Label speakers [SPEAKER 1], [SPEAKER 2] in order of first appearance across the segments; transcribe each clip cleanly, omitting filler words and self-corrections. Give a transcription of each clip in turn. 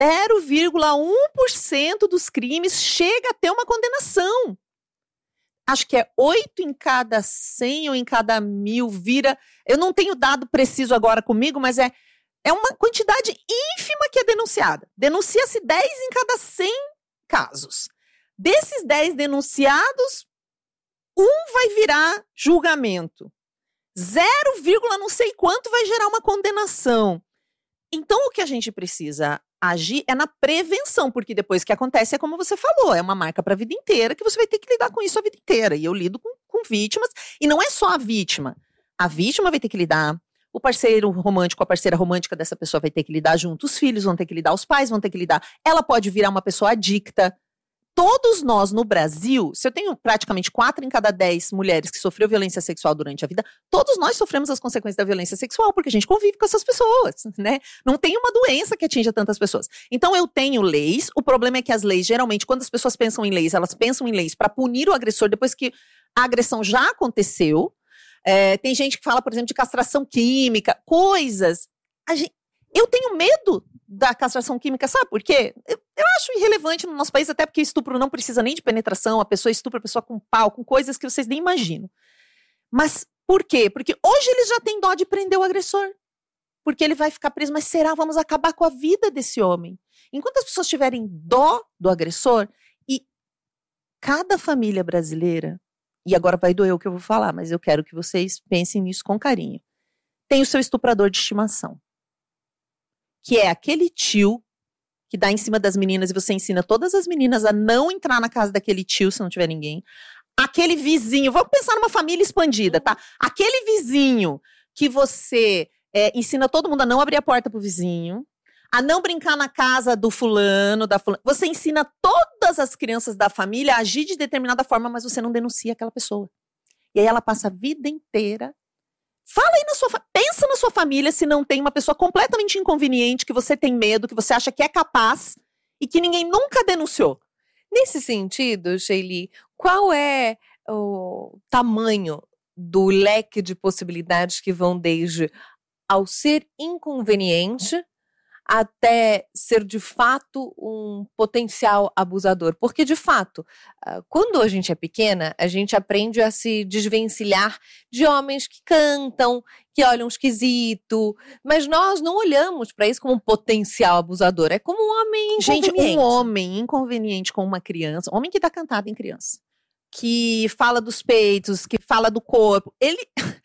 [SPEAKER 1] 0,1% dos crimes chega a ter uma condenação. Acho que é 8 em cada 100 ou em cada 1000 vira. Eu não tenho dado preciso agora comigo, mas é uma quantidade ínfima que é denunciada. Denuncia-se 10 em cada 100 casos. Desses 10 denunciados, 1 vai virar julgamento. 0, não sei quanto vai gerar uma condenação. Então, o que a gente precisa agir é na prevenção, porque depois que acontece é como você falou, é uma marca para a vida inteira, que você vai ter que lidar com isso a vida inteira. E eu lido com vítimas, e não é só a vítima vai ter que lidar, o parceiro romântico, a parceira romântica dessa pessoa vai ter que lidar junto, os filhos vão ter que lidar, os pais vão ter que lidar, ela pode virar uma pessoa adicta. Todos nós no Brasil, se eu tenho praticamente 4 em cada 10 mulheres que sofreu violência sexual durante a vida, todos nós sofremos as consequências da violência sexual, porque a gente convive com essas pessoas, né? Não tem uma doença que atinja tantas pessoas. Então eu tenho leis, o problema é que as leis, geralmente, quando as pessoas pensam em leis, elas pensam em leis para punir o agressor depois que a agressão já aconteceu. Tem gente que fala, por exemplo, de castração química, coisas. Eu tenho medo da castração química, sabe por quê? Eu acho irrelevante no nosso país, até porque estupro não precisa nem de penetração, a pessoa estupra a pessoa com pau, com coisas que vocês nem imaginam. Mas por quê? Porque hoje eles já têm dó de prender o agressor. Porque ele vai ficar preso, mas será? Vamos acabar com a vida desse homem. Enquanto as pessoas tiverem dó do agressor, e cada família brasileira, e agora vai doer o que eu vou falar, mas eu quero que vocês pensem nisso com carinho, tem o seu estuprador de estimação. Que é aquele tio que dá em cima das meninas e você ensina todas as meninas a não entrar na casa daquele tio se não tiver ninguém. Aquele vizinho, vamos pensar numa família expandida, tá? Aquele vizinho que você ensina todo mundo a não abrir a porta pro vizinho, a não brincar na casa do fulano, da fulana. Você ensina todas as crianças da família a agir de determinada forma, mas você não denuncia aquela pessoa. E aí ela passa a vida inteira. Fala aí pensa na sua família se não tem uma pessoa completamente inconveniente, que você tem medo, que você acha que é capaz e que ninguém nunca denunciou.
[SPEAKER 2] Nesse sentido, Sheili, qual é o tamanho do leque de possibilidades que vão desde ao ser inconveniente até ser de fato um potencial abusador? Porque de fato, quando a gente é pequena, a gente aprende a se desvencilhar de homens que cantam, que olham esquisito, mas nós não olhamos para isso como um potencial abusador, é como um homem inconveniente.
[SPEAKER 1] Gente, um homem inconveniente com uma criança, homem que dá cantada em criança, que fala dos peitos, que fala do corpo, ele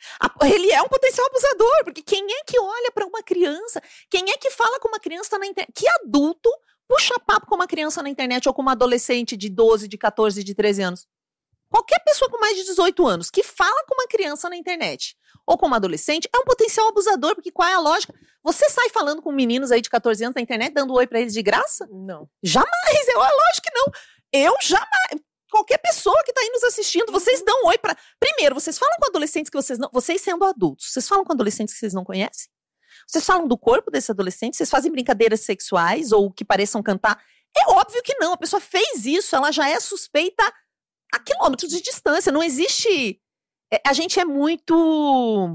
[SPEAKER 1] é um potencial abusador, porque quem é que olha para uma criança? Quem é que fala com uma criança na internet? Que adulto puxa papo com uma criança na internet ou com uma adolescente de 12, de 14, de 13 anos? Qualquer pessoa com mais de 18 anos que fala com uma criança na internet ou com uma adolescente é um potencial abusador, porque qual é a lógica? Você sai falando com meninos aí de 14 anos na internet, dando oi para eles de graça?
[SPEAKER 2] Não.
[SPEAKER 1] Jamais, lógico que não. Eu jamais. Qualquer pessoa que está aí nos assistindo, vocês dão oi para... Primeiro, vocês falam com adolescentes que vocês não... Vocês sendo adultos, vocês falam com adolescentes que vocês não conhecem? Vocês falam do corpo desse adolescente? Vocês fazem brincadeiras sexuais ou que pareçam cantar? É óbvio que não. A pessoa fez isso, ela já é suspeita a quilômetros de distância. Não existe... A gente é muito...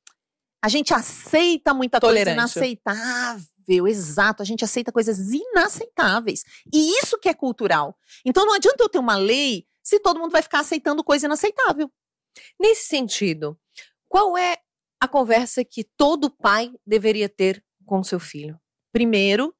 [SPEAKER 1] A gente aceita muita coisa inaceitável, exato. A gente aceita coisas inaceitáveis. E isso que é cultural. Então não adianta eu ter uma lei se todo mundo vai ficar aceitando coisa inaceitável.
[SPEAKER 2] Nesse sentido, qual é a conversa que todo pai deveria ter com seu filho?
[SPEAKER 1] Primeiro,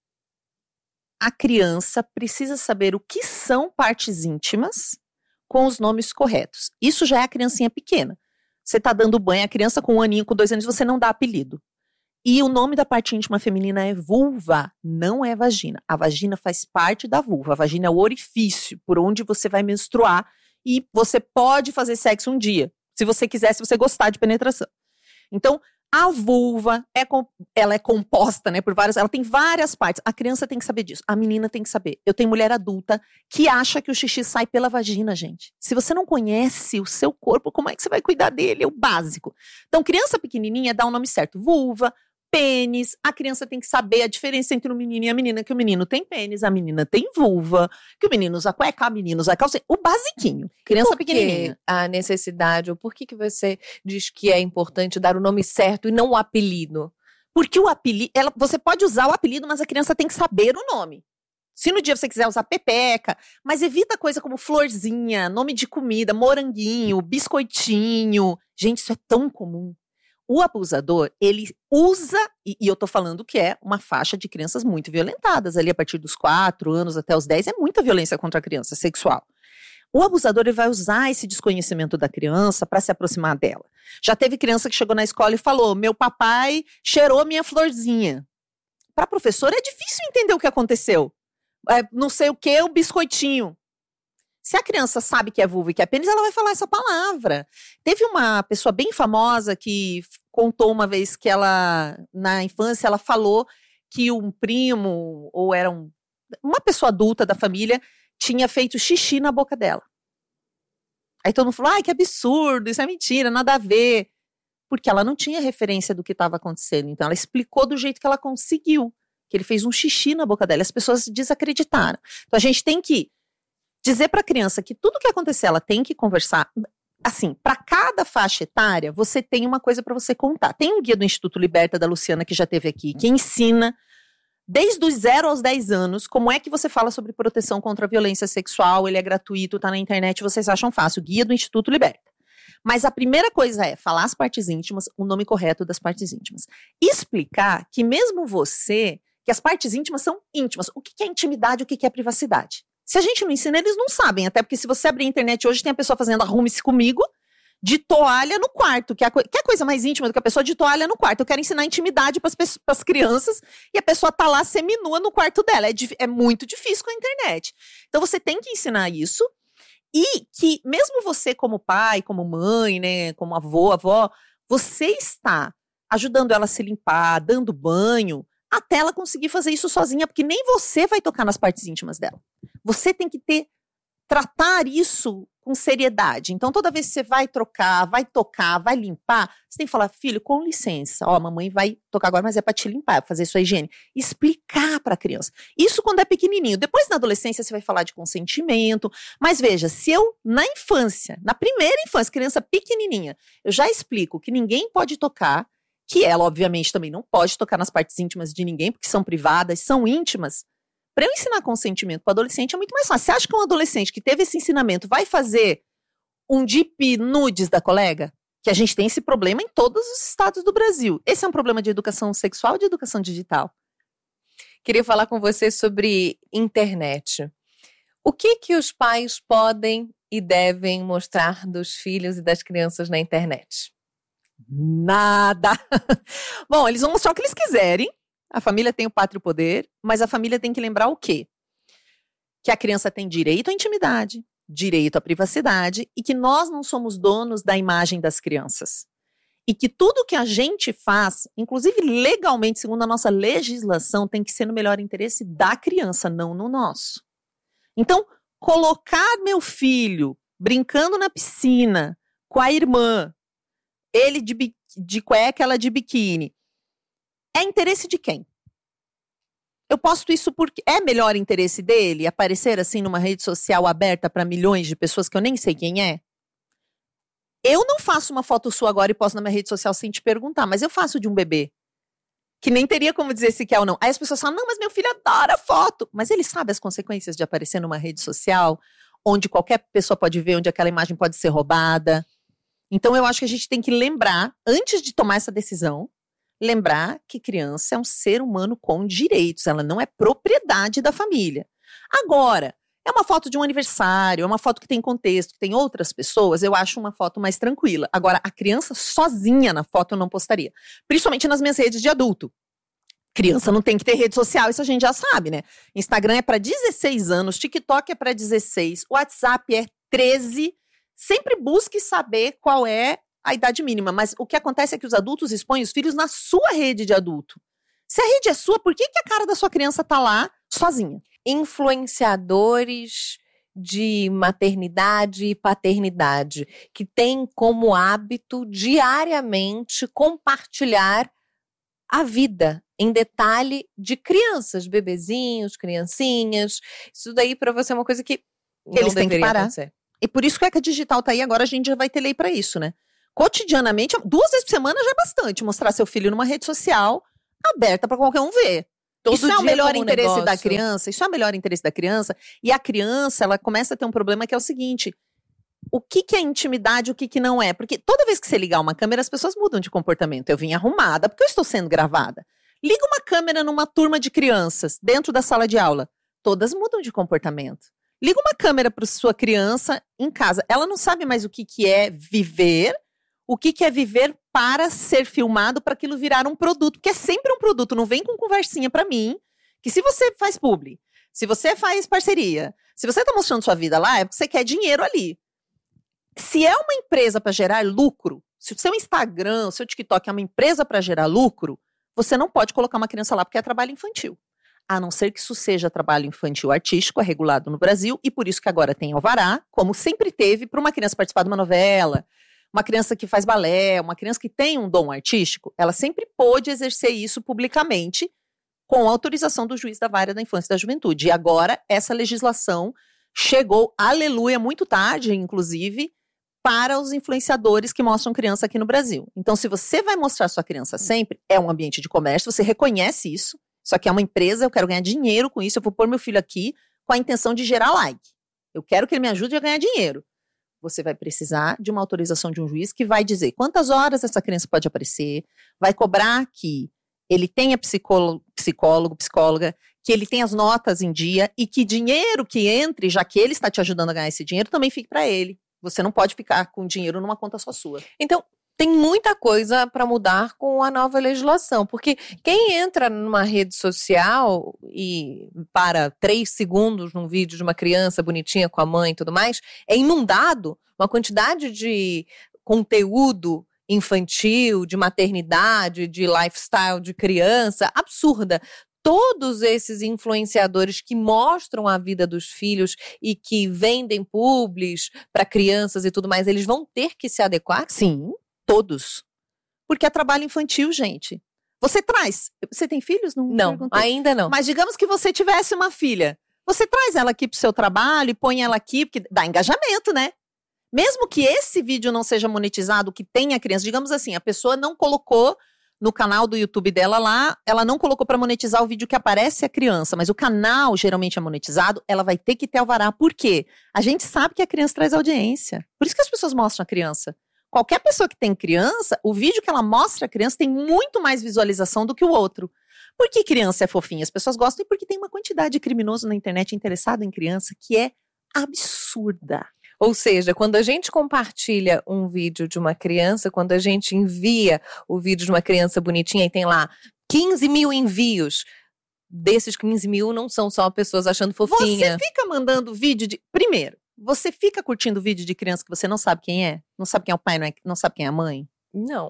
[SPEAKER 1] a criança precisa saber o que são partes íntimas com os nomes corretos. Isso já é a criancinha pequena. Você tá dando banho, a criança com 1 aninho, com 2 anos, você não dá apelido. E o nome da parte íntima feminina é vulva, não é vagina. A vagina faz parte da vulva. A vagina é o orifício por onde você vai menstruar e você pode fazer sexo um dia, se você quiser, se você gostar de penetração. Então, a vulva, ela é composta, né, por várias... Ela tem várias partes. A criança tem que saber disso. A menina tem que saber. Eu tenho mulher adulta que acha que o xixi sai pela vagina, gente. Se você não conhece o seu corpo, como é que você vai cuidar dele? É o básico. Então, criança pequenininha, dá o nome certo. Vulva, pênis. A criança tem que saber a diferença entre o menino e a menina, que o menino tem pênis, a menina tem vulva, que o menino usa cueca, a menina usa calça. O basiquinho. Criança pequenininha.
[SPEAKER 2] A necessidade, ou por que você diz que é importante dar o nome certo e não o apelido?
[SPEAKER 1] Porque o apelido, você pode usar o apelido, mas a criança tem que saber o nome. Se no dia você quiser usar Pepeca, mas evita coisa como florzinha, nome de comida, moranguinho, biscoitinho. Gente, isso é tão comum. O abusador, ele usa, e eu tô falando que é uma faixa de crianças muito violentadas, ali a partir dos 4 anos até os 10, é muita violência contra a criança sexual. O abusador, ele vai usar esse desconhecimento da criança para se aproximar dela. Já teve criança que chegou na escola e falou, meu papai cheirou minha florzinha. Para a professora é difícil entender o que aconteceu. Não sei o que, o biscoitinho. Se a criança sabe que é vulva e que é pênis, ela vai falar essa palavra. Teve uma pessoa bem famosa que contou uma vez que ela, na infância, ela falou que um primo, ou era uma pessoa adulta da família, tinha feito xixi na boca dela. Aí todo mundo falou, ai, que absurdo, isso é mentira, nada a ver. Porque ela não tinha referência do que estava acontecendo. Então ela explicou do jeito que ela conseguiu, que ele fez um xixi na boca dela. As pessoas desacreditaram. Então a gente tem que dizer para a criança que tudo que acontecer, ela tem que conversar. Assim, para cada faixa etária, você tem uma coisa para você contar. Tem um guia do Instituto Liberta, da Luciana, que já teve aqui, que ensina, desde os 0 aos 10 anos, como é que você fala sobre proteção contra a violência sexual. Ele é gratuito, tá na internet, vocês acham fácil. Guia do Instituto Liberta. Mas a primeira coisa é falar as partes íntimas, o nome correto das partes íntimas. Explicar que mesmo você, que as partes íntimas são íntimas. O que é intimidade, o que é privacidade? Se a gente não ensina, eles não sabem. Até porque se você abrir a internet hoje, tem a pessoa fazendo arrume-se comigo de toalha no quarto. Que é a coisa mais íntima do que a pessoa de toalha no quarto. Eu quero ensinar intimidade para as crianças e a pessoa tá lá seminua no quarto dela. É muito difícil com a internet. Então você tem que ensinar isso. E que mesmo você como pai, como mãe, né, como avó, você está ajudando ela a se limpar, dando banho, até ela conseguir fazer isso sozinha, porque nem você vai tocar nas partes íntimas dela. Você tem que tratar isso com seriedade. Então, toda vez que você vai trocar, vai tocar, vai limpar, você tem que falar, filho, com licença, ó, a mamãe vai tocar agora, mas é para te limpar, pra fazer sua higiene. Explicar para a criança. Isso quando é pequenininho. Depois, na adolescência, você vai falar de consentimento. Mas veja, se eu, na infância, na primeira infância, criança pequenininha, eu já explico que ninguém pode tocar, que ela, obviamente, também não pode tocar nas partes íntimas de ninguém, porque são privadas, são íntimas. Para eu ensinar consentimento para o adolescente é muito mais fácil. Você acha que um adolescente que teve esse ensinamento vai fazer um deep nudes da colega? Que a gente tem esse problema em todos os estados do Brasil. Esse é um problema de educação sexual ou de educação digital?
[SPEAKER 2] Queria falar com você sobre internet. O que os pais podem e devem mostrar dos filhos e das crianças na internet?
[SPEAKER 1] Nada. Bom, eles vão mostrar o que eles quiserem. A família tem o pátrio poder, mas a família tem que lembrar o quê? Que a criança tem direito à intimidade, direito à privacidade e que nós não somos donos da imagem das crianças. E que tudo que a gente faz, inclusive legalmente, segundo a nossa legislação, tem que ser no melhor interesse da criança, não no nosso. Então, colocar meu filho brincando na piscina com a irmã, ele de cueca, ela de biquíni, é interesse de quem? Eu posto isso porque é melhor interesse dele aparecer assim numa rede social aberta para milhões de pessoas que eu nem sei quem é? Eu não faço uma foto sua agora e posto na minha rede social sem te perguntar, mas eu faço de um bebê que nem teria como dizer se quer ou não. Aí as pessoas falam, não, mas meu filho adora foto. Mas ele sabe as consequências de aparecer numa rede social onde qualquer pessoa pode ver, onde aquela imagem pode ser roubada. Então eu acho que a gente tem que lembrar, antes de tomar essa decisão, lembrar que criança é um ser humano com direitos, ela não é propriedade da família. Agora, é uma foto de um aniversário, é uma foto que tem contexto, que tem outras pessoas, eu acho uma foto mais tranquila. Agora, a criança sozinha na foto eu não postaria, principalmente nas minhas redes de adulto. Criança não tem que ter rede social, isso a gente já sabe, né? Instagram é para 16 anos, TikTok é para 16, WhatsApp é 13, sempre busque saber qual é a idade mínima, mas o que acontece é que os adultos expõem os filhos na sua rede de adulto. Se a rede é sua, por que a cara da sua criança tá lá sozinha?
[SPEAKER 2] Influenciadores de maternidade e paternidade que têm como hábito diariamente compartilhar a vida em detalhe de crianças, bebezinhos, criancinhas. Isso daí para você é uma coisa que
[SPEAKER 1] eles têm que parar.
[SPEAKER 2] Acontecer.
[SPEAKER 1] E por isso que a ECA Digital tá aí, agora a gente já vai ter lei para isso, né? Cotidianamente, 2 vezes por semana já é bastante mostrar seu filho numa rede social aberta para qualquer um ver.
[SPEAKER 2] Todo
[SPEAKER 1] Isso é o
[SPEAKER 2] dia
[SPEAKER 1] melhor
[SPEAKER 2] como
[SPEAKER 1] interesse da
[SPEAKER 2] negócio.
[SPEAKER 1] criança, isso é o melhor interesse da criança. E a criança, ela começa a ter um problema que é o seguinte: o que é intimidade e o que não é? Porque toda vez que você ligar uma câmera, as pessoas mudam de comportamento. Eu vim arrumada porque eu estou sendo gravada. Liga uma câmera numa turma de crianças, dentro da sala de aula. Todas mudam de comportamento. Liga uma câmera para sua criança em casa. Ela não sabe mais o que é viver, o que é viver para ser filmado, para aquilo virar um produto. Porque é sempre um produto, não vem com conversinha para mim, que se você faz publi, se você faz parceria, se você está mostrando sua vida lá, é porque você quer dinheiro ali. Se é uma empresa para gerar lucro, se o seu Instagram, o seu TikTok é uma empresa para gerar lucro, você não pode colocar uma criança lá porque é trabalho infantil. A não ser que isso seja trabalho infantil artístico, é regulado no Brasil, e por isso que agora tem alvará, como sempre teve, para uma criança participar de uma novela, uma criança que faz balé, uma criança que tem um dom artístico, ela sempre pôde exercer isso publicamente com autorização do juiz da vara da infância e da juventude. E agora essa legislação chegou, aleluia, muito tarde, inclusive, para os influenciadores que mostram criança aqui no Brasil. Então, se você vai mostrar sua criança sempre, é um ambiente de comércio, você reconhece isso, só que é uma empresa, eu quero ganhar dinheiro com isso, eu vou pôr meu filho aqui com a intenção de gerar like. Eu quero que ele me ajude a ganhar dinheiro. Você vai precisar de uma autorização de um juiz que vai dizer quantas horas essa criança pode aparecer, vai cobrar que ele tenha psicólogo, psicóloga, que ele tenha as notas em dia e que dinheiro que entre, já que ele está te ajudando a ganhar esse dinheiro, também fique para ele. Você não pode ficar com dinheiro numa conta só sua.
[SPEAKER 2] Então, tem muita coisa para mudar com a nova legislação, porque quem entra numa rede social e para 3 segundos num vídeo de uma criança bonitinha com a mãe e tudo mais, é inundado uma quantidade de conteúdo infantil, de maternidade, de lifestyle de criança, absurda. Todos esses influenciadores que mostram a vida dos filhos e que vendem publis para crianças e tudo mais, eles vão ter que se adequar?
[SPEAKER 1] Sim, todos. Porque é trabalho infantil, gente. Você tem filhos?
[SPEAKER 2] Não, ainda não.
[SPEAKER 1] Mas digamos que você tivesse uma filha. Você traz ela aqui pro seu trabalho e põe ela aqui, porque dá engajamento, né? Mesmo que esse vídeo não seja monetizado, que tenha criança, digamos assim, a pessoa não colocou no canal do YouTube dela lá, ela não colocou para monetizar o vídeo que aparece a criança, mas o canal geralmente é monetizado, ela vai ter que ter alvará. Por quê? A gente sabe que a criança traz audiência. Por isso que as pessoas mostram a criança. Qualquer pessoa que tem criança, o vídeo que ela mostra a criança tem muito mais visualização do que o outro. Por que criança é fofinha? As pessoas gostam e porque tem uma quantidade de criminoso na internet interessado em criança que é absurda.
[SPEAKER 2] Ou seja, quando a gente compartilha um vídeo de uma criança, quando a gente envia o vídeo de uma criança bonitinha e tem lá 15 mil envios, desses 15 mil não são só pessoas achando fofinha.
[SPEAKER 1] Você fica mandando vídeo de... Primeiro, você fica curtindo vídeo de criança que você não sabe quem é? Não sabe quem é o pai, não sabe quem é a mãe?
[SPEAKER 2] Não.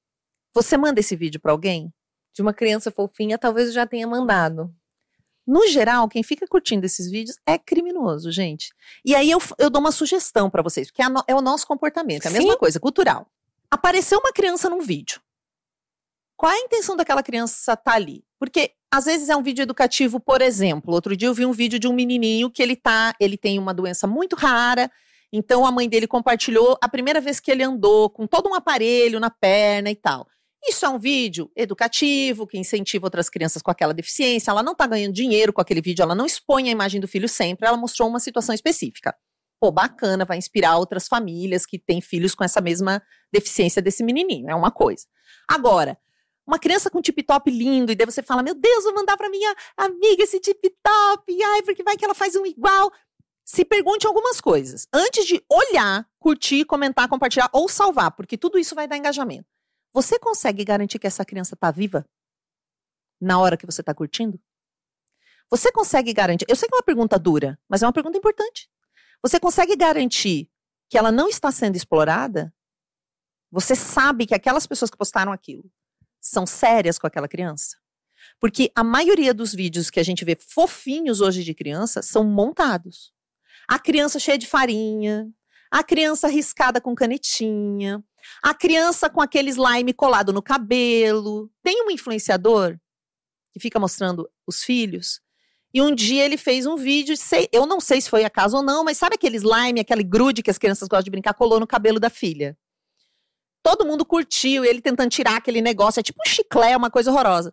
[SPEAKER 1] Você manda esse vídeo pra alguém?
[SPEAKER 2] De uma criança fofinha, talvez eu já tenha mandado.
[SPEAKER 1] No geral, quem fica curtindo esses vídeos é criminoso, gente. E aí eu dou uma sugestão pra vocês, porque é o nosso comportamento, é a mesma coisa, cultural. Apareceu uma criança num vídeo. Qual é a intenção daquela criança estar ali? Porque às vezes é um vídeo educativo, por exemplo. Outro dia eu vi um vídeo de um menininho que ele tem uma doença muito rara, então a mãe dele compartilhou a primeira vez que ele andou com todo um aparelho na perna e tal. Isso é um vídeo educativo, que incentiva outras crianças com aquela deficiência. Ela não está ganhando dinheiro com aquele vídeo, ela não expõe a imagem do filho sempre, ela mostrou uma situação específica. Pô, bacana, vai inspirar outras famílias que têm filhos com essa mesma deficiência desse menininho, é uma coisa. Agora, uma criança com tip-top lindo, e daí você fala, meu Deus, vou mandar para minha amiga esse tip-top, ai, porque vai que ela faz um igual. Se pergunte algumas coisas, antes de olhar, curtir, comentar, compartilhar ou salvar, porque tudo isso vai dar engajamento. Você consegue garantir que essa criança está viva na hora que você está curtindo? Você consegue garantir? Eu sei que é uma pergunta dura, mas é uma pergunta importante. Você consegue garantir que ela não está sendo explorada? Você sabe que aquelas pessoas que postaram aquilo são sérias com aquela criança? Porque a maioria dos vídeos que a gente vê fofinhos hoje de criança são montados. A criança cheia de farinha, a criança riscada com canetinha, a criança com aquele slime colado no cabelo. Tem um influenciador que fica mostrando os filhos, e um dia ele fez um vídeo, eu não sei se foi acaso ou não, mas sabe aquele slime, aquele grude que as crianças gostam de brincar, colou no cabelo da filha. Todo mundo curtiu, ele tentando tirar aquele negócio, é tipo um chiclete, uma coisa horrorosa.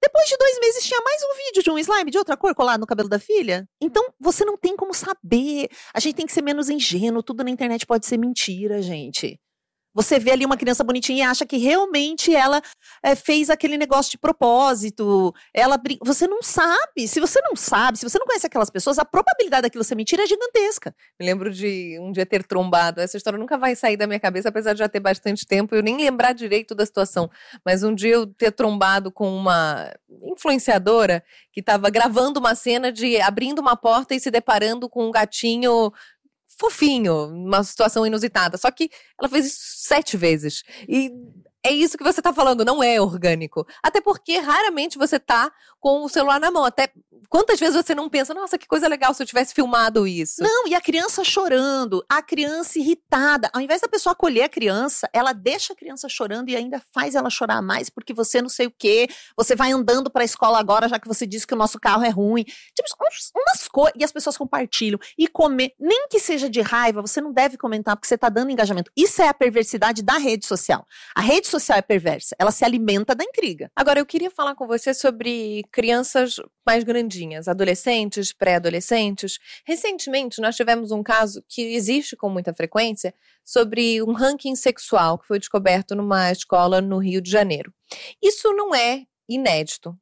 [SPEAKER 1] Depois de 2 meses tinha mais um vídeo de um slime de outra cor colado no cabelo da filha. Então, você não tem como saber. A gente tem que ser menos ingênuo. Tudo na internet pode ser mentira, gente. Você vê ali uma criança bonitinha e acha que realmente ela fez aquele negócio de propósito. Você não sabe. Se você não sabe, se você não conhece aquelas pessoas, a probabilidade daquilo ser mentira é gigantesca.
[SPEAKER 2] Me lembro de um dia ter trombado. Essa história nunca vai sair da minha cabeça, apesar de já ter bastante tempo. Eu nem lembrar direito da situação. Mas um dia eu ter trombado com uma influenciadora que estava gravando uma cena de abrindo uma porta e se deparando com um gatinho fofinho, uma situação inusitada. Só que ela fez isso 7 vezes. E é isso que você tá falando, não é orgânico. Até porque raramente você tá com o celular na mão. Até quantas vezes você não pensa, nossa, que coisa legal se eu tivesse filmado isso.
[SPEAKER 1] Não, e a criança chorando, a criança irritada. Ao invés da pessoa acolher a criança, ela deixa a criança chorando e ainda faz ela chorar mais porque você não sei o quê. Você vai andando pra escola agora, já que você disse que o nosso carro é ruim. Tipo, umas coisas. E as pessoas compartilham. E comer, nem que seja de raiva, você não deve comentar porque você tá dando engajamento. Isso é a perversidade da rede social. A rede social é perversa, ela se alimenta da intriga.
[SPEAKER 2] Agora, eu queria falar com você sobre crianças mais grandinhas, adolescentes, pré-adolescentes. Recentemente, nós tivemos um caso que existe com muita frequência sobre um ranking sexual que foi descoberto numa escola no Rio de Janeiro. Isso não é inédito.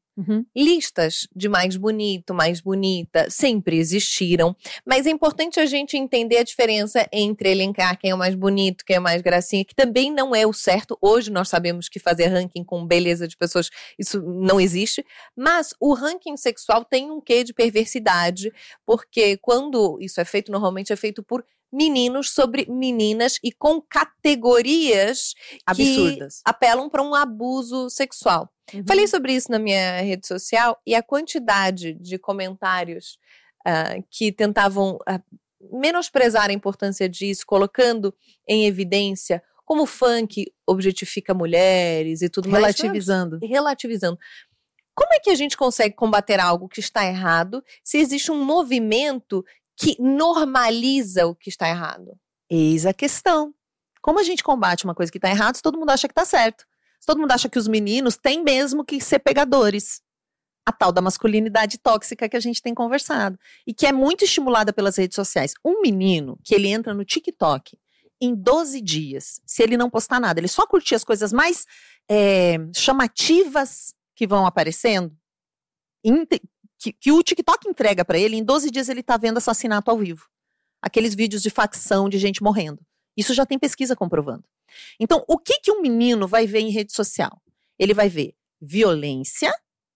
[SPEAKER 2] Listas de mais bonito, mais bonita sempre existiram, mas é importante a gente entender a diferença entre elencar quem é o mais bonito, quem é mais gracinha, que também não é o certo. Hoje nós sabemos que fazer ranking com beleza de pessoas, isso não existe, mas o ranking sexual tem um quê de perversidade, porque quando isso é feito, normalmente é feito por meninos sobre meninas e com categorias
[SPEAKER 1] absurdas
[SPEAKER 2] que apelam para um abuso sexual. Falei sobre isso na minha rede social e a quantidade de comentários que tentavam menosprezar a importância disso, colocando em evidência como o funk objetifica mulheres e tudo mais. Relativizando. Como é que a gente consegue combater algo que está errado se existe um movimento que normaliza o que está errado?
[SPEAKER 1] Eis a questão. Como a gente combate uma coisa que está errada se todo mundo acha que está certo? Se todo mundo acha que os meninos têm mesmo que ser pegadores. A tal da masculinidade tóxica que a gente tem conversado. E que é muito estimulada pelas redes sociais. Um menino que ele entra no TikTok em 12 dias, se ele não postar nada, ele só curtir as coisas mais chamativas que vão aparecendo, que o TikTok entrega pra ele, em 12 dias ele tá vendo assassinato ao vivo. Aqueles vídeos de facção de gente morrendo. Isso já tem pesquisa comprovando. Então, o que um menino vai ver em rede social? Ele vai ver violência,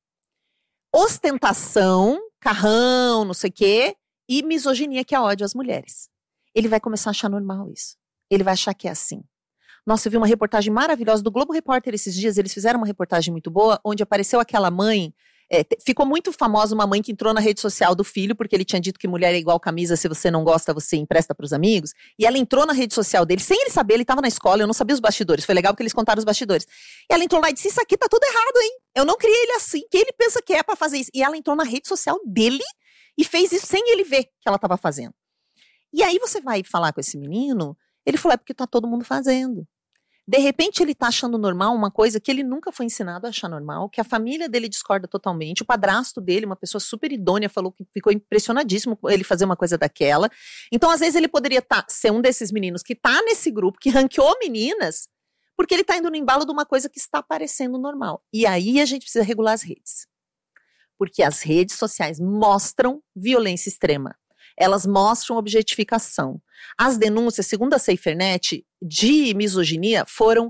[SPEAKER 1] ostentação, carrão, não sei o quê, e misoginia, que é ódio às mulheres. Ele vai começar a achar normal isso. Ele vai achar que é assim. Nossa, eu vi uma reportagem maravilhosa do Globo Repórter esses dias, eles fizeram uma reportagem muito boa, onde apareceu aquela mãe. Ficou muito famosa uma mãe que entrou na rede social do filho, porque ele tinha dito que mulher é igual camisa, se você não gosta, você empresta pros amigos, e ela entrou na rede social dele, sem ele saber, ele tava na escola, eu não sabia os bastidores, foi legal porque eles contaram os bastidores. E ela entrou lá e disse, isso aqui tá tudo errado, hein? Eu não criei ele assim, que ele pensa que é pra fazer isso. E ela entrou na rede social dele e fez isso sem ele ver que ela tava fazendo. E aí você vai falar com esse menino, ele falou, é porque tá todo mundo fazendo. De repente ele tá achando normal uma coisa que ele nunca foi ensinado a achar normal, que a família dele discorda totalmente, o padrasto dele, uma pessoa super idônea, falou que ficou impressionadíssimo ele fazer uma coisa daquela. Então às vezes ele poderia ser um desses meninos que tá nesse grupo, que ranqueou meninas, porque ele tá indo no embalo de uma coisa que está parecendo normal. E aí a gente precisa regular as redes. Porque as redes sociais mostram violência extrema. Elas mostram objetificação. As denúncias, segundo a SaferNet, de misoginia foram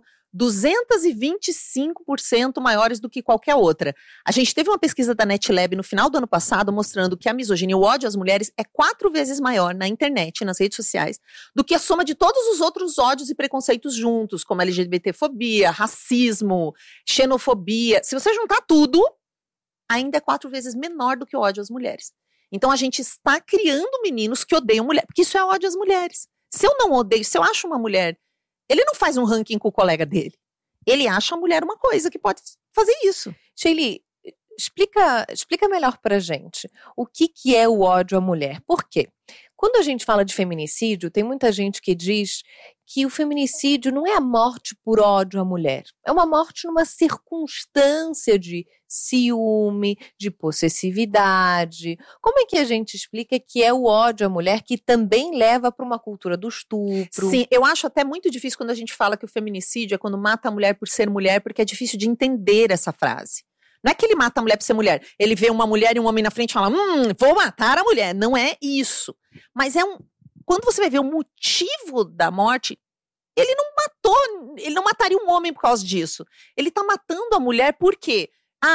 [SPEAKER 1] 225% maiores do que qualquer outra. A gente teve uma pesquisa da NetLab no final do ano passado mostrando que a misoginia, o ódio às mulheres, é 4 vezes maior na internet, nas redes sociais, do que a soma de todos os outros ódios e preconceitos juntos, como LGBTfobia, racismo, xenofobia. Se você juntar tudo, ainda é 4 vezes menor do que o ódio às mulheres. Então a gente está criando meninos que odeiam mulher, porque isso é ódio às mulheres. Se eu não odeio, se eu acho uma mulher, ele não faz um ranking com o colega dele. Ele acha a mulher uma coisa que pode fazer isso.
[SPEAKER 2] Sheili, explica melhor pra gente o que é o ódio à mulher. Por quê? Quando a gente fala de feminicídio, tem muita gente que diz que o feminicídio não é a morte por ódio à mulher. É uma morte numa circunstância de ciúme, de possessividade. Como é que a gente explica que é o ódio à mulher que também leva para uma cultura do estupro?
[SPEAKER 1] Sim, eu acho até muito difícil quando a gente fala que o feminicídio é quando mata a mulher por ser mulher, porque é difícil de entender essa frase. Não é que ele mata a mulher por ser mulher. Ele vê uma mulher e um homem na frente e fala, vou matar a mulher. Não é isso. Mas quando você vai ver o motivo da morte, ele não mataria um homem por causa disso. Ele tá matando a mulher por quê?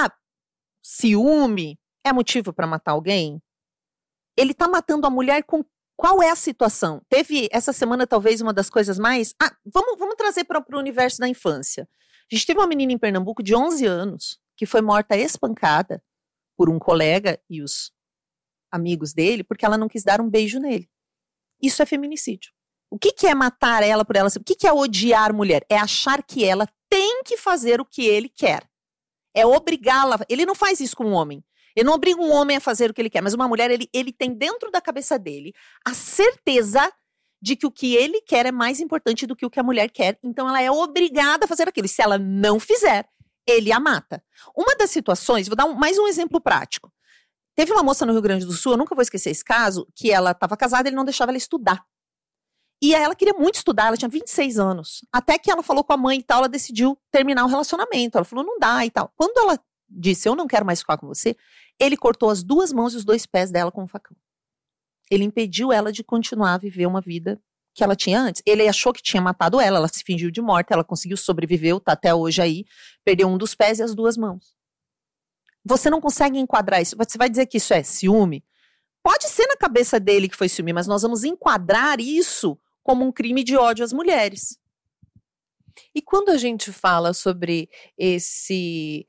[SPEAKER 1] Ciúme é motivo para matar alguém? Ele tá matando a mulher com qual é a situação? Teve essa semana talvez uma das coisas mais... vamos trazer para o universo da infância. A gente teve uma menina em Pernambuco de 11 anos que foi morta espancada por um colega e os amigos dele porque ela não quis dar um beijo nele. Isso é feminicídio. O que é matar ela por ela? O que é odiar mulher? É achar que ela tem que fazer o que ele quer. É obrigá-la. Ele não faz isso com um homem. Ele não obriga um homem a fazer o que ele quer, mas uma mulher, ele tem dentro da cabeça dele a certeza de que o que ele quer é mais importante do que o que a mulher quer, então ela é obrigada a fazer aquilo. E se ela não fizer, ele a mata. Uma das situações, vou dar mais um exemplo prático. Teve uma moça no Rio Grande do Sul, eu nunca vou esquecer esse caso, que ela estava casada, ele não deixava ela estudar. E ela queria muito estudar, ela tinha 26 anos. Até que ela falou com a mãe e tal, ela decidiu terminar o relacionamento. Ela falou, não dá e tal. Quando ela disse, eu não quero mais ficar com você, ele cortou as 2 mãos e os 2 pés dela com um facão. Ele impediu ela de continuar a viver uma vida que ela tinha antes. Ele achou que tinha matado ela se fingiu de morta, ela conseguiu sobreviver, tá até hoje aí, perdeu um dos pés e as 2 mãos. Você não consegue enquadrar isso, você vai dizer que isso é ciúme? Pode ser na cabeça dele que foi ciúme, mas nós vamos enquadrar isso como um crime de ódio às mulheres.
[SPEAKER 2] E quando a gente fala sobre esse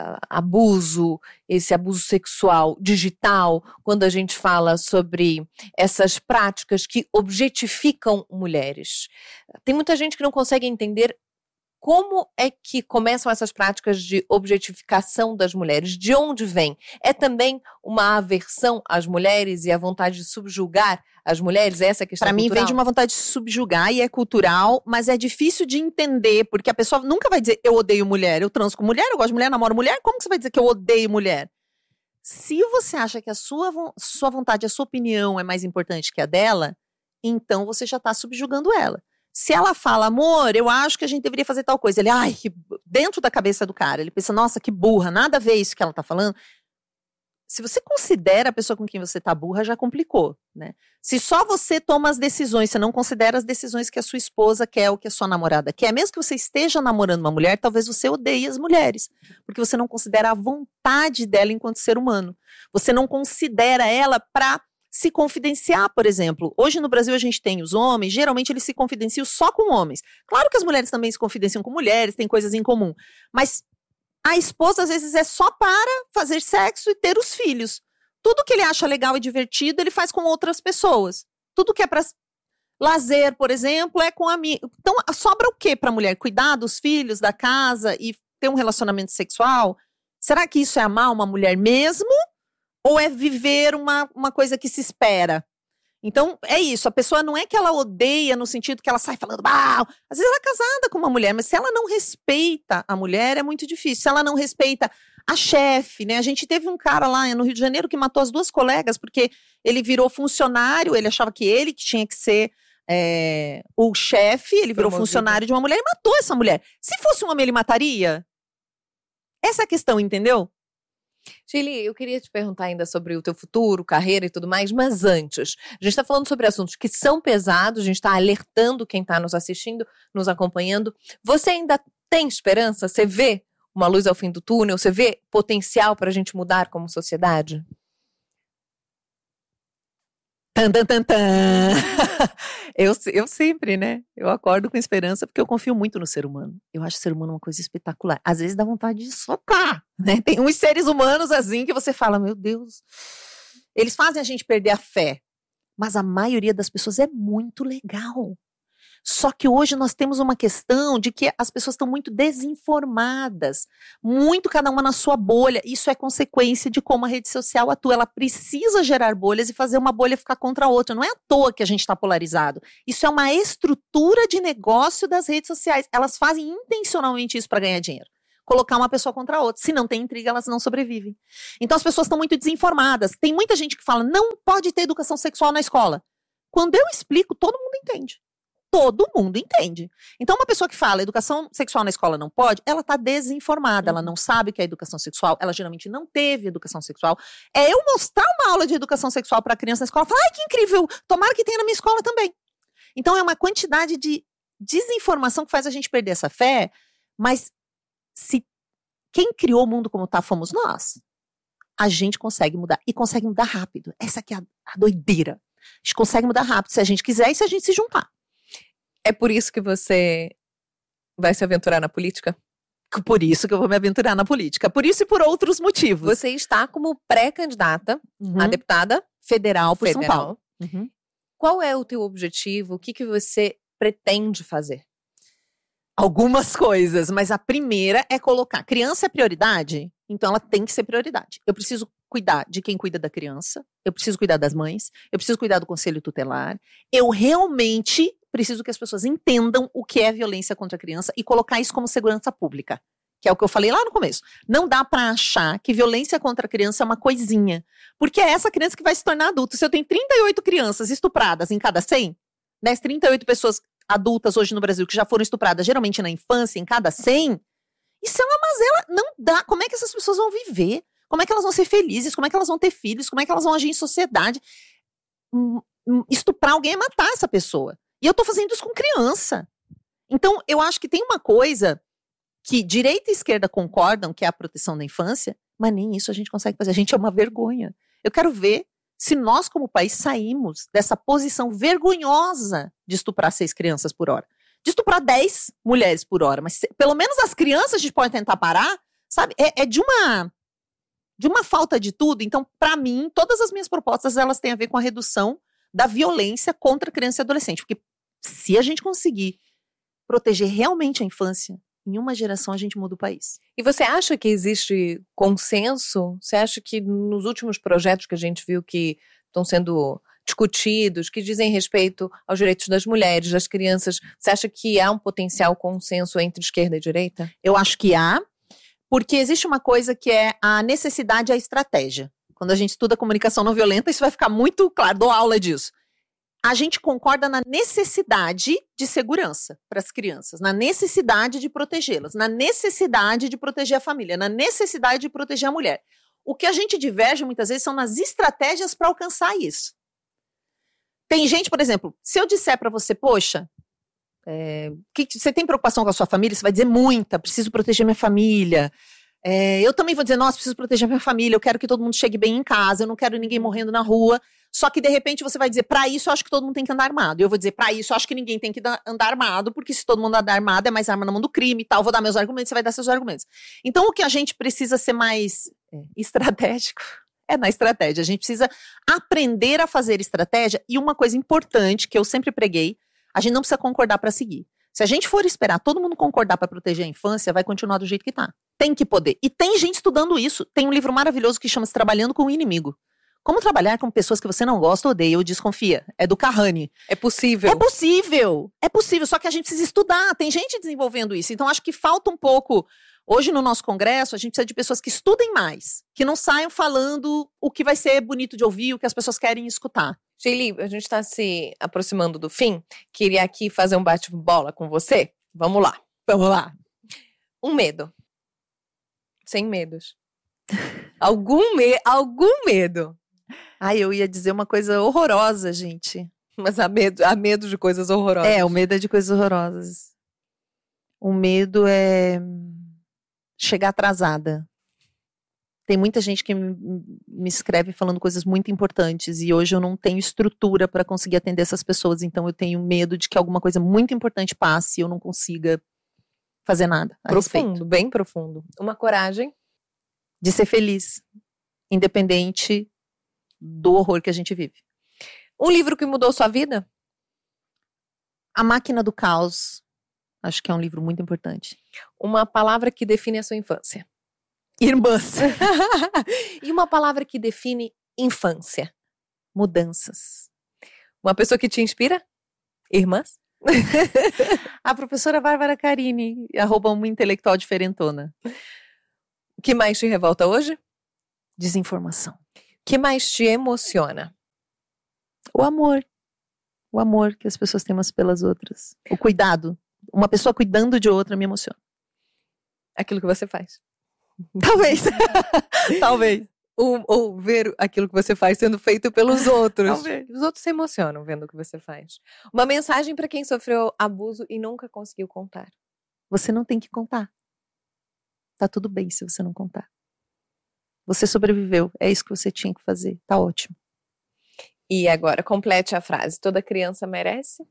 [SPEAKER 2] esse abuso sexual digital, quando a gente fala sobre essas práticas que objetificam mulheres, tem muita gente que não consegue entender como é que começam essas práticas de objetificação das mulheres? De onde vem? É também uma aversão às mulheres e a vontade de subjugar as mulheres? Essa é a questão cultural?
[SPEAKER 1] Para mim vem de uma vontade de subjugar e é cultural, mas é difícil de entender, porque a pessoa nunca vai dizer eu odeio mulher, eu transo com mulher, eu gosto de mulher, namoro mulher, como que você vai dizer que eu odeio mulher? Se você acha que a sua vontade, a sua opinião é mais importante que a dela, então você já está subjugando ela. Se ela fala, amor, eu acho que a gente deveria fazer tal coisa. Ele, dentro da cabeça do cara, ele pensa, nossa, que burra, nada a ver isso que ela tá falando. Se você considera a pessoa com quem você tá burra, já complicou, né? Se só você toma as decisões, você não considera as decisões que a sua esposa quer ou que a sua namorada quer, mesmo que você esteja namorando uma mulher, talvez você odeie as mulheres, porque você não considera a vontade dela enquanto ser humano. Você não considera ela para se confidenciar, por exemplo. Hoje no Brasil a gente tem os homens, geralmente eles se confidenciam só com homens. Claro que as mulheres também se confidenciam com mulheres, tem coisas em comum. Mas a esposa às vezes é só para fazer sexo e ter os filhos. Tudo que ele acha legal e divertido, ele faz com outras pessoas. Tudo que é para lazer, por exemplo, é com amigos. Então sobra o que para a mulher? Cuidar dos filhos, da casa e ter um relacionamento sexual? Será que isso é amar uma mulher mesmo? Ou é viver uma coisa que se espera? Então, é isso. A pessoa não é que ela odeia no sentido que ela sai falando, às vezes ela é casada com uma mulher, mas se ela não respeita a mulher, é muito difícil. Se ela não respeita a chefe, né? A gente teve um cara lá no Rio de Janeiro que matou as 2 colegas porque ele virou funcionário, ele achava que ele que tinha que ser o chefe, ele virou funcionário de uma mulher e matou essa mulher. Se fosse um homem, ele mataria? Essa é a questão, entendeu?
[SPEAKER 2] Sheili, eu queria te perguntar ainda sobre o teu futuro, carreira e tudo mais, mas antes, a gente está falando sobre assuntos que são pesados, a gente está alertando quem está nos assistindo, nos acompanhando. Você ainda tem esperança? Você vê uma luz ao fim do túnel? Você vê potencial para a gente mudar como sociedade?
[SPEAKER 1] Eu sempre, né? Eu acordo com esperança porque eu confio muito no ser humano. Eu acho o ser humano uma coisa espetacular. Às vezes dá vontade de socar, né? Tem uns seres humanos assim que você fala, meu Deus, eles fazem a gente perder a fé. Mas a maioria das pessoas é muito legal. Só que hoje nós temos uma questão de que as pessoas estão muito desinformadas, muito cada uma na sua bolha. Isso é consequência de como a rede social atua. Ela precisa gerar bolhas e fazer uma bolha ficar contra a outra. Não é à toa que a gente está polarizado. Isso é uma estrutura de negócio das redes sociais. Elas fazem intencionalmente isso para ganhar dinheiro. Colocar uma pessoa contra a outra. Se não tem intriga, elas não sobrevivem. Então as pessoas estão muito desinformadas. Tem muita gente que fala, não pode ter educação sexual na escola. Quando eu explico, todo mundo entende. Todo mundo entende. Então, uma pessoa que fala educação sexual na escola não pode, ela está desinformada, ela não sabe o que é educação sexual, ela geralmente não teve educação sexual. É eu mostrar uma aula de educação sexual para a criança na escola e falar, ai, que incrível, tomara que tenha na minha escola também. Então, é uma quantidade de desinformação que faz a gente perder essa fé, mas se quem criou o mundo como tá fomos nós, a gente consegue mudar, e consegue mudar rápido. Essa aqui é a doideira. A gente consegue mudar rápido se a gente quiser e se a gente se juntar.
[SPEAKER 2] É por isso que você vai se aventurar na política?
[SPEAKER 1] Por isso que eu vou me aventurar na política. Por isso e por outros motivos.
[SPEAKER 2] Você está como pré-candidata a deputada
[SPEAKER 1] federal por São Paulo.
[SPEAKER 2] Qual é o teu objetivo? O que você pretende fazer?
[SPEAKER 1] Algumas coisas, mas a primeira é colocar. Criança é prioridade, então ela tem que ser prioridade. Eu preciso cuidar de quem cuida da criança, eu preciso cuidar das mães, eu preciso cuidar do conselho tutelar. Eu realmente preciso que as pessoas entendam o que é violência contra a criança e colocar isso como segurança pública, que é o que eu falei lá no começo. Não dá pra achar que violência contra a criança é uma coisinha, porque é essa criança que vai se tornar adulta. Se eu tenho 38 crianças estupradas em cada 100, 38 pessoas adultas hoje no Brasil que já foram estupradas, geralmente na infância, em cada 100, isso é uma mazela, não dá. Como é que essas pessoas vão viver? Como é que elas vão ser felizes? Como é que elas vão ter filhos? Como é que elas vão agir em sociedade? Estuprar alguém é matar essa pessoa. E eu tô fazendo isso com criança. Então, eu acho que tem uma coisa que direita e esquerda concordam, que é a proteção da infância, mas nem isso a gente consegue fazer. A gente é uma vergonha. Eu quero ver se nós, como país, saímos dessa posição vergonhosa de estuprar 6 crianças por hora. De estuprar 10 mulheres por hora. Mas pelo menos as crianças a gente pode tentar parar, sabe? É de uma falta de tudo. Então, para mim, todas as minhas propostas, elas têm a ver com a redução da violência contra criança e adolescente. Porque se a gente conseguir proteger realmente a infância, em uma geração a gente muda o país.
[SPEAKER 2] E você acha que existe consenso? Você acha que nos últimos projetos que a gente viu que estão sendo discutidos, que dizem respeito aos direitos das mulheres, das crianças, você acha que há um potencial consenso entre esquerda e direita?
[SPEAKER 1] Eu acho que há, porque existe uma coisa que é a necessidade e a estratégia. Quando a gente estuda comunicação não violenta, isso vai ficar muito claro, dou aula disso. A gente concorda na necessidade de segurança para as crianças, na necessidade de protegê-las, na necessidade de proteger a família, na necessidade de proteger a mulher. O que a gente diverge muitas vezes são nas estratégias para alcançar isso. Tem gente, por exemplo, se eu disser para você, poxa, você tem preocupação com a sua família? Você vai dizer muita, preciso proteger minha família. Eu também vou dizer, nossa, preciso proteger minha família, eu quero que todo mundo chegue bem em casa, eu não quero ninguém morrendo na rua. Só que, de repente, você vai dizer, pra isso eu acho que todo mundo tem que andar armado. E eu vou dizer, pra isso eu acho que ninguém tem que andar armado, porque se todo mundo andar armado é mais arma na mão do crime e tal. Eu vou dar meus argumentos, você vai dar seus argumentos. Então, o que a gente precisa ser mais estratégico é na estratégia. A gente precisa aprender a fazer estratégia. E uma coisa importante que eu sempre preguei, a gente não precisa concordar pra seguir. Se a gente for esperar todo mundo concordar pra proteger a infância, vai continuar do jeito que tá. Tem que poder. E tem gente estudando isso. Tem um livro maravilhoso que chama-se Trabalhando com o Inimigo. Como trabalhar com pessoas que você não gosta, odeia ou desconfia. É do Kahane.
[SPEAKER 2] É possível.
[SPEAKER 1] É possível. É possível, só que a gente precisa estudar. Tem gente desenvolvendo isso. Então, acho que falta um pouco. Hoje, no nosso congresso, a gente precisa de pessoas que estudem mais. Que não saiam falando o que vai ser bonito de ouvir, o que as pessoas querem escutar.
[SPEAKER 2] Sheili, a gente está se aproximando do fim. Queria aqui fazer um bate-bola com você. Vamos lá.
[SPEAKER 1] Vamos lá.
[SPEAKER 2] Um medo. Sem medos. Algum medo.
[SPEAKER 1] Ai, eu ia dizer uma coisa horrorosa, gente.
[SPEAKER 2] Mas há medo de coisas horrorosas.
[SPEAKER 1] O medo é de coisas horrorosas. O medo é chegar atrasada. Tem muita gente que me escreve falando coisas muito importantes e hoje eu não tenho estrutura para conseguir atender essas pessoas, então eu tenho medo de que alguma coisa muito importante passe e eu não consiga fazer nada a respeito.
[SPEAKER 2] Bem profundo. Uma coragem
[SPEAKER 1] de ser feliz, independente do horror que a gente vive.
[SPEAKER 2] Um livro que mudou sua vida?
[SPEAKER 1] A Máquina do Caos. Acho que é um livro muito importante.
[SPEAKER 2] Uma palavra que define a sua infância.
[SPEAKER 1] Irmãs.
[SPEAKER 2] E uma palavra que define infância.
[SPEAKER 1] Mudanças.
[SPEAKER 2] Uma pessoa que te inspira? Irmãs?
[SPEAKER 1] A professora Bárbara Carini, @uma intelectual diferentona.
[SPEAKER 2] O que mais te revolta hoje?
[SPEAKER 1] Desinformação.
[SPEAKER 2] O que mais te emociona?
[SPEAKER 1] O amor. O amor que as pessoas têm umas pelas outras. O cuidado. Uma pessoa cuidando de outra me emociona.
[SPEAKER 2] Aquilo que você faz.
[SPEAKER 1] Talvez. Talvez.
[SPEAKER 2] Ou ver aquilo que você faz sendo feito pelos outros.
[SPEAKER 1] Talvez.
[SPEAKER 2] Os outros se emocionam vendo o que você faz. Uma mensagem para quem sofreu abuso e nunca conseguiu contar.
[SPEAKER 1] Você não tem que contar. Tá tudo bem se você não contar. Você sobreviveu. É isso que você tinha que fazer. Tá ótimo.
[SPEAKER 2] E agora, complete a frase. Toda criança merece?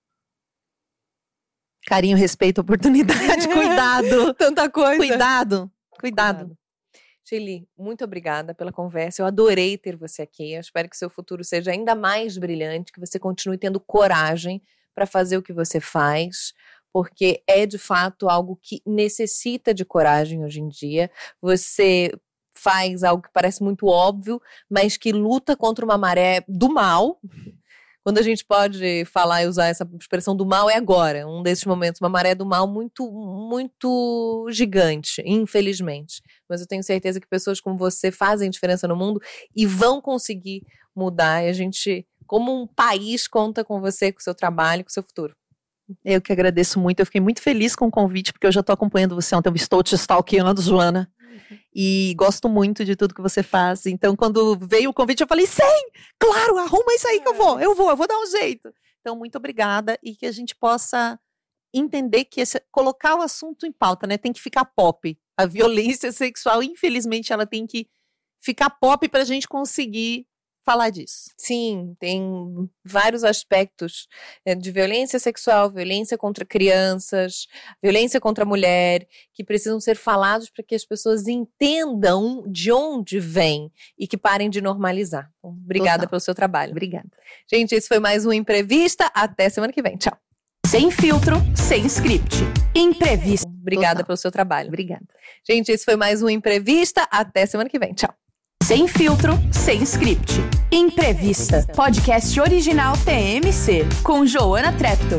[SPEAKER 1] Carinho, respeito, oportunidade, cuidado.
[SPEAKER 2] Tanta coisa.
[SPEAKER 1] Cuidado.
[SPEAKER 2] Sheili, muito obrigada pela conversa. Eu adorei ter você aqui. Eu espero que seu futuro seja ainda mais brilhante, que você continue tendo coragem para fazer o que você faz, porque é de fato algo que necessita de coragem hoje em dia. Você faz algo que parece muito óbvio, mas que luta contra uma maré do mal. Quando a gente pode falar e usar essa expressão do mal é agora, um desses momentos, uma maré do mal muito, muito gigante, infelizmente. Mas eu tenho certeza que pessoas como você fazem diferença no mundo e vão conseguir mudar. E a gente, como um país, conta com você, com o seu trabalho, com o seu futuro.
[SPEAKER 1] Eu que agradeço muito, eu fiquei muito feliz com o convite, porque eu já estou acompanhando você ontem, eu estou te stalkeando, Joana. E gosto muito de tudo que você faz. Então, quando veio o convite, eu falei, sim, claro, arruma isso aí que eu vou dar um jeito. Então, muito obrigada e que a gente possa entender que colocar o assunto em pauta, né? Tem que ficar pop. A violência sexual, infelizmente, ela tem que ficar pop para a gente conseguir falar disso.
[SPEAKER 2] Sim, tem vários aspectos de violência sexual, violência contra crianças, violência contra a mulher, que precisam ser falados para que as pessoas entendam de onde vem e que parem de normalizar. Então, obrigada pelo seu trabalho.
[SPEAKER 1] Obrigada.
[SPEAKER 2] Gente, esse foi mais um Imprevista. Até semana que vem. Tchau.
[SPEAKER 3] Sem filtro, sem script. Imprevista.
[SPEAKER 2] Obrigada pelo seu trabalho.
[SPEAKER 1] Obrigada.
[SPEAKER 2] Gente, esse foi mais um Imprevista. Até semana que vem. Tchau.
[SPEAKER 3] Sem filtro, sem script. Imprevista. Podcast original TMC. Com Joana Treptow.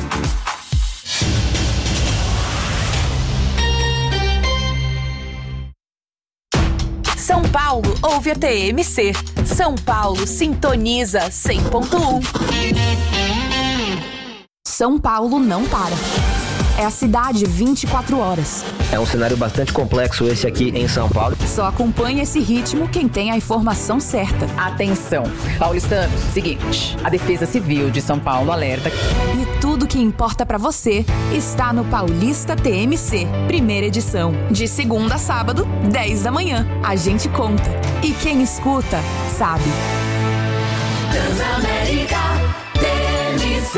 [SPEAKER 3] São Paulo ouve a TMC. São Paulo sintoniza 100.1. São Paulo não para. É a cidade 24 horas.
[SPEAKER 4] É um cenário bastante complexo esse aqui em São Paulo.
[SPEAKER 3] Só acompanha esse ritmo quem tem a informação certa.
[SPEAKER 5] Atenção, paulistanos, seguinte, a Defesa Civil de São Paulo alerta.
[SPEAKER 3] E tudo que importa pra você está no Paulista TMC, primeira edição. De segunda a sábado, 10 da manhã. A gente conta. E quem escuta, sabe. Transamérica TMC.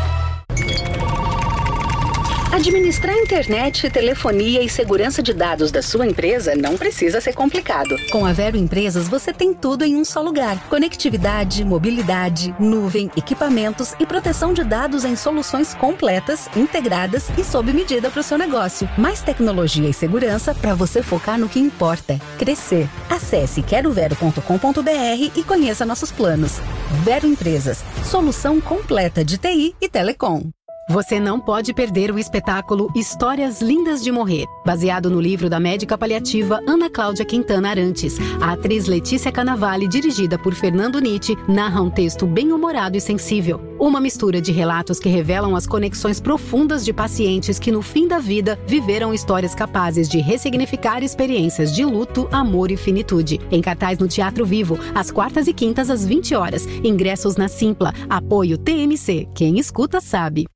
[SPEAKER 6] Administrar internet, telefonia e segurança de dados da sua empresa não precisa ser complicado. Com a Vero Empresas, você tem tudo em um só lugar. Conectividade, mobilidade, nuvem, equipamentos e proteção de dados em soluções completas, integradas e sob medida para o seu negócio. Mais tecnologia e segurança para você focar no que importa: crescer. Acesse querovero.com.br e conheça nossos planos. Vero Empresas, solução completa de TI e telecom.
[SPEAKER 7] Você não pode perder o espetáculo Histórias Lindas de Morrer, baseado no livro da médica paliativa Ana Cláudia Quintana Arantes. A atriz Letícia Cannavale, dirigida por Fernando Nitti, narra um texto bem-humorado e sensível. Uma mistura de relatos que revelam as conexões profundas de pacientes que, no fim da vida, viveram histórias capazes de ressignificar experiências de luto, amor e finitude. Em cartaz no Teatro Vivo, às quartas e quintas às 20 horas. Ingressos na Simpla. Apoio TMC. Quem escuta sabe.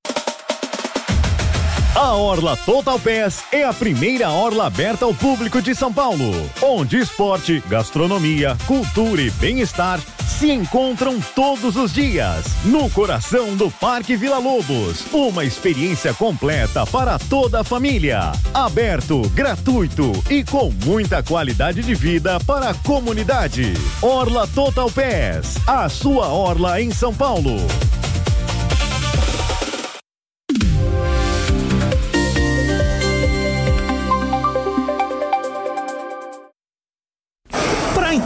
[SPEAKER 8] A Orla Total Pass é a primeira orla aberta ao público de São Paulo, onde esporte, gastronomia, cultura e bem-estar se encontram todos os dias, no coração do Parque Vila Lobos. Uma experiência completa para toda a família. Aberto, gratuito e com muita qualidade de vida para a comunidade. Orla Total Pass, a sua orla em São Paulo.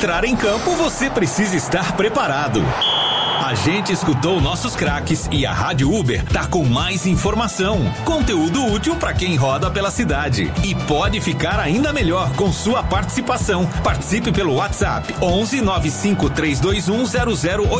[SPEAKER 9] entrar em campo, você precisa estar preparado. A gente escutou nossos craques e a Rádio Uber tá com mais informação, conteúdo útil para quem roda pela cidade. E pode ficar ainda melhor com sua participação. Participe pelo WhatsApp 11 95 321 0080.